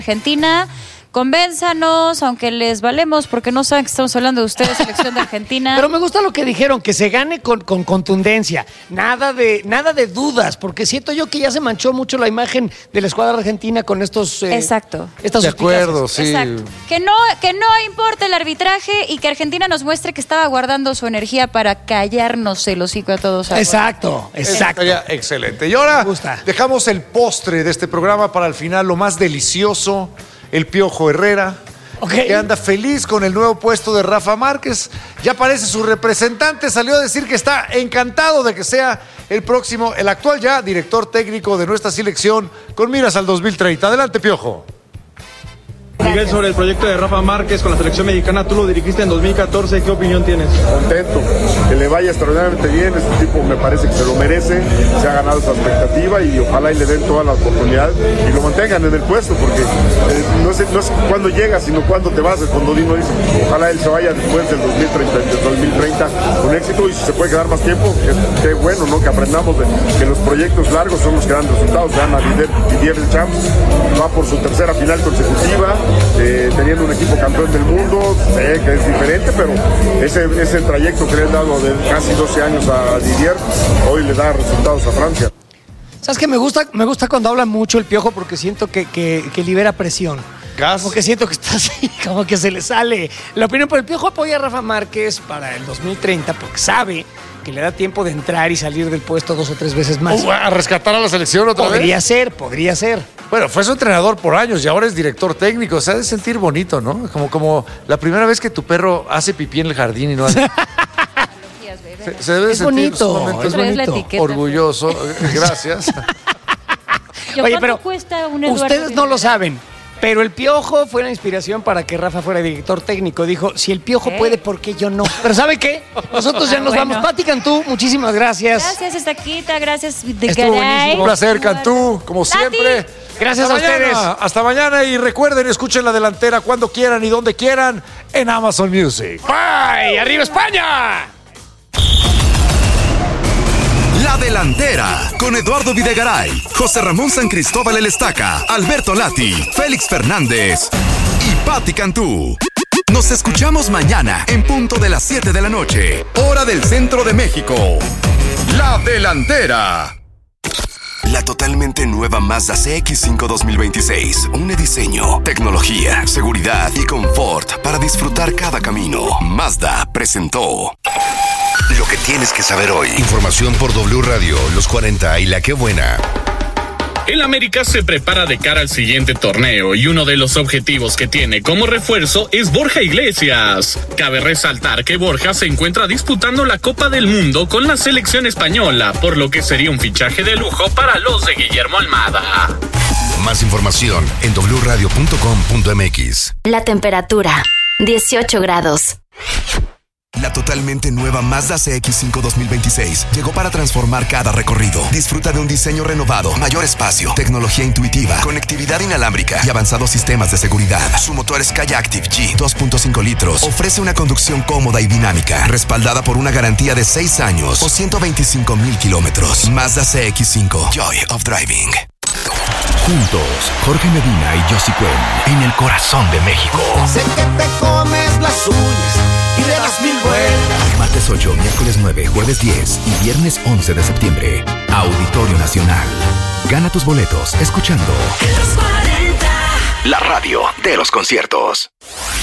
Argentina, convénzanos, aunque les valemos porque no saben que estamos hablando de ustedes, selección de Argentina. Pero me gusta lo que dijeron, que se gane con contundencia, nada de dudas, porque siento yo que ya se manchó mucho la imagen de la escuadra argentina con estos... Exacto. Estas de acuerdo, sí. Exacto. Que no importe el arbitraje y que Argentina nos muestre que estaba guardando su energía para callarnos el hocico a todos. Exacto. Estaría excelente. Y ahora dejamos el postre de este programa para el final, lo más delicioso. El Piojo Herrera, que anda feliz con el nuevo puesto de Rafa Márquez. Ya parece su representante, salió a decir que está encantado de que sea el actual ya director técnico de nuestra selección con miras al 2030. Adelante, Piojo. Miguel, sobre el proyecto de Rafa Márquez con la selección mexicana, tú lo dirigiste en 2014, ¿qué opinión tienes? Contento, que le vaya extraordinariamente bien, este tipo me parece que se lo merece, se ha ganado esa expectativa y ojalá y le den toda la oportunidad y lo mantengan en el puesto, porque no es cuándo llegas, sino cuándo te vas. El Condorino dice, ojalá él se vaya después del 2030 con éxito, y si se puede quedar más tiempo, qué bueno, ¿no? Que aprendamos de que los proyectos largos son los que dan resultados. Vean a Didier Deschamps, va por su tercera final consecutiva, teniendo un equipo campeón del mundo. Sé que es diferente, pero ese trayecto que le han dado de casi 12 años a Didier, hoy le da resultados a Francia. ¿Sabes qué? Me gusta cuando habla mucho el Piojo, porque siento que libera presión. Como que siento que está así, como que se le sale la opinión. Pero el Piojo apoya a Rafa Márquez para el 2030 porque sabe que le da tiempo de entrar y salir del puesto 2 o 3 veces más. ¿A rescatar a la selección otra vez? Podría ser. Bueno, fue su entrenador por años y ahora es director técnico. Se ha de sentir bonito, ¿no? Como la primera vez que tu perro hace pipí en el jardín y no hace... Se debe sentir bonito, es bonito. Orgulloso. Gracias. Oye, pero ustedes no lo saben, pero el Piojo fue la inspiración para que Rafa fuera director técnico. Dijo, si el Piojo puede, ¿por qué yo no? Pero ¿sabe qué? Nosotros ya nos vamos. Pati Cantú, muchísimas gracias. Gracias, Estaquita, gracias, de Estuvo buenísimo. Un placer, Cantú, como siempre. Gracias a ustedes. Hasta mañana y recuerden, escuchen La Delantera cuando quieran y donde quieran en Amazon Music. ¡Bye! ¡Arriba España! La Delantera, con Eduardo Videgaray, José Ramón San Cristóbal El Estaca, Alberto Lati, Félix Fernández y Pati Cantú. Nos escuchamos mañana en punto de las 7 de la noche, hora del centro de México. La Delantera. La totalmente nueva Mazda CX-5 2026. Une diseño, tecnología, seguridad y confort para disfrutar cada camino. Mazda presentó lo que tienes que saber hoy. Información por W Radio, Los 40 y La Qué Buena. El América se prepara de cara al siguiente torneo y uno de los objetivos que tiene como refuerzo es Borja Iglesias. Cabe resaltar que Borja se encuentra disputando la Copa del Mundo con la selección española, por lo que sería un fichaje de lujo para los de Guillermo Almada. Más información en wradio.com.mx. La temperatura, 18 grados. La totalmente nueva Mazda CX-5 2026 llegó para transformar cada recorrido. Disfruta de un diseño renovado, mayor espacio, tecnología intuitiva, conectividad inalámbrica y avanzados sistemas de seguridad. Su motor Skyactiv G 2.5 litros ofrece una conducción cómoda y dinámica, respaldada por una garantía de 6 años o 125,000 kilómetros. Mazda CX-5, Joy of Driving. Juntos, Jorge Medina y Josie Cuen en el corazón de México. Sé que te comes las uñas y le das 1000 vueltas. Martes 8, miércoles 9, jueves 10 y viernes 11 de septiembre. Auditorio Nacional. Gana tus boletos escuchando Los 40. la radio de los conciertos.